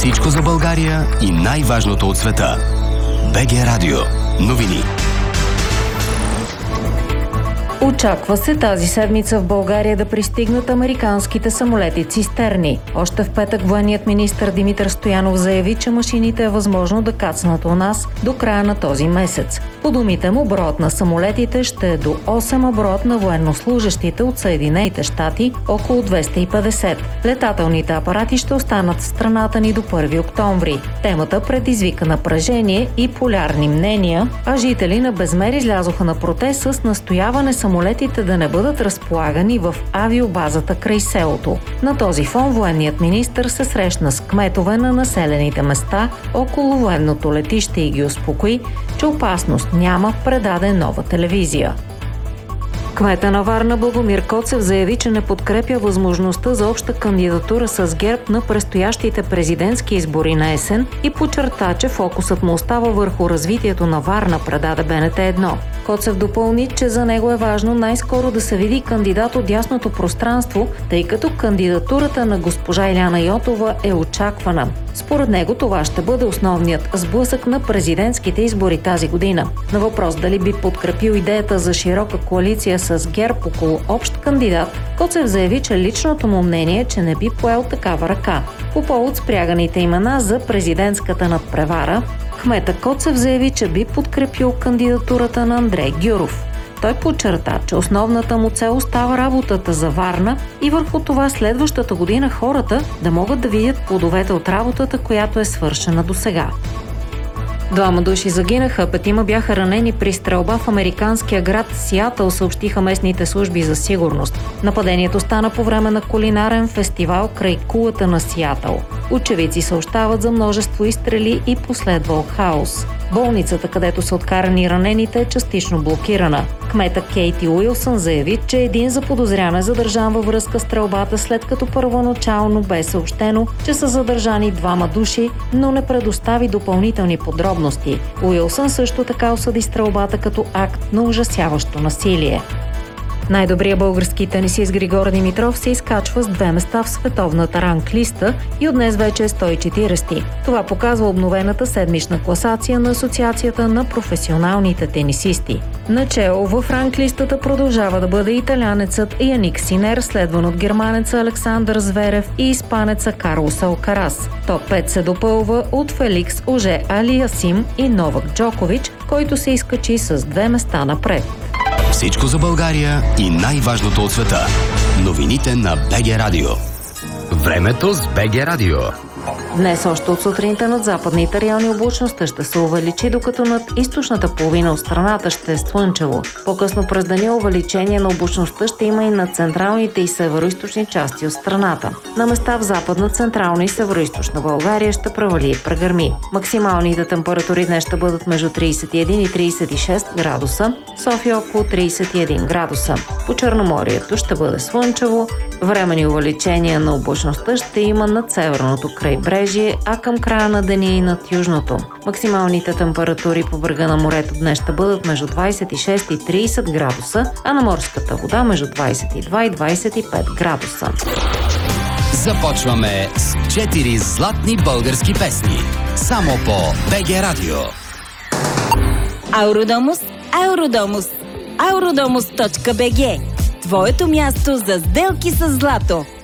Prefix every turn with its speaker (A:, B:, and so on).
A: Всичко за България и най-важното от света. БГ Радио. Новини.
B: Очаква се тази седмица в България да пристигнат американските самолети цистерни. Още в петък военният министър Димитър Стоянов заяви, че машините е възможно да кацнат у нас до края на този месец. По думите му, броят на самолетите ще е до 8, а броят на военнослужещите от Съединените щати около 250. Летателните апарати ще останат в страната ни до 1 октомври. Темата предизвика напрежение и полярни мнения, а жители на Безмер излязоха на протест с настояване самолетите да не бъдат разполагани в авиобазата край селото. На този фон военният министър се срещна с кметове на населените места около военното летище и ги успокои, че опасност няма, предаде Нова телевизия. Кмета на Варна Благомир Коцев заяви, че не подкрепя възможността за обща кандидатура с ГЕРБ на предстоящите президентски избори на есен и подчерта, че фокусът му остава върху развитието на Варна, предаде БНТ 1. Коцев допълни, че за него е важно най-скоро да се види кандидат от дясното пространство, тъй като кандидатурата на госпожа Иляна Йотова е очаквана. Според него това ще бъде основният сблъсък на президентските избори тази година. На въпрос дали би подкрепил идеята за широка коалиция с ГЕРБ около общ кандидат, Коцев заяви, че личното му мнение е, че не би поел такава ръка. По повод спряганите имена за президентската надпревара, кмета Коцев заяви, че би подкрепил кандидатурата на Андрей Гюров. Той подчерта, че основната му цел остава работата за Варна и върху това следващата година хората да могат да видят плодовете от работата, която е свършена досега. 2 души загинаха, 5 бяха ранени при стрелба в американския град Сиатъл, съобщиха местните служби за сигурност. Нападението стана по време на кулинарен фестивал край кулата на Сиатъл. Очевидци съобщават за множество изстрели и последвал хаос. Болницата, където са откарани ранените, е частично блокирана. Кмета Кейти Уилсън заяви, че един заподозрян е задържан във връзка с стрелбата, след като първоначално бе съобщено, че са задържани 2 души, но не предостави допълнителни подробности. Уилсън също така осъди стрелбата като акт на ужасяващо насилие. Най-добрият български тенисист Григор Димитров се изкачва с 2 места в световната ранглиста и от днес вече е 140. Това показва обновената седмична класация на Асоциацията на професионалните тенисисти. Начело в ранглистата продължава да бъде италянецът Яник Синер, следван от германеца Александър Зверев и испанеца Карлос Алкарас. Топ 5 се допълва от Феликс Оже Алиасим и Новак Джокович, който се изкачи с 2 места напред.
A: Всичко за България и най-важното от света. Новините на БГ Радио. Времето с БГ Радио.
B: Днес още от сутринта над западните райони облачността ще се увеличи, докато над източната половина от страната ще е слънчево. По-късно през деня увеличение на облачността ще има и на централните и североизточни части от страната. На места в западна, централна и североизточна България ще превали и прегърми. Максималните температури днес ще бъдат между 31 и 36 градуса, София около 31 градуса. По Черноморието ще бъде слънчево, временни увеличения на облачността ще има над северното крайбрежие, а към края на деня и над южното. Максималните температури по брега на морето днес ще бъдат между 26 и 30 градуса, а на морската вода между 22 и 25 градуса.
A: Започваме с 4 златни български песни. Само по БГ Радио.
C: Ауродомус, Ауродомус, Auradomus.bg. Твоето място за сделки с злато.